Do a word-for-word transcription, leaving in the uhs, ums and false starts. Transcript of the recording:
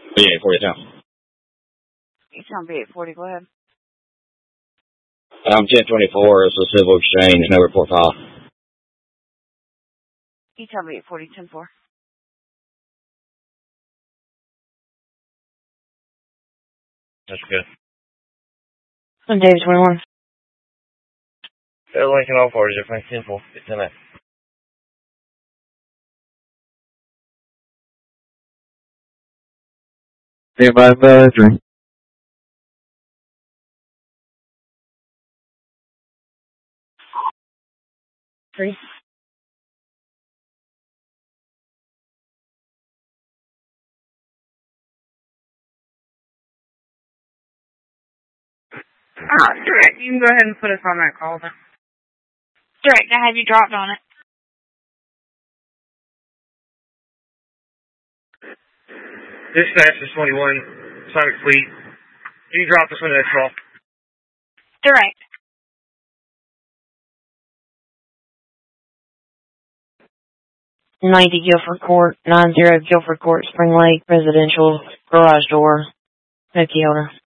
B eight forty town. Easttown B eight forty, go ahead. I'm ten twenty-four. It's a civil exchange. No report file. Easttown B eight forty, ten four. That's good. I'm David twenty-one. They're linking all parties. Everything's ten four. It's ten eight. Anybody about entry? Three. Ah, direct. You can go ahead and put us on that call then. Direct, I have you dropped on it. Dispatch is twenty-one, Sonic Fleet. Can you drop this one in that call? Direct. ninety Guilford Court, nine zero Guilford Court, Spring Lake, residential, garage door, no key holder.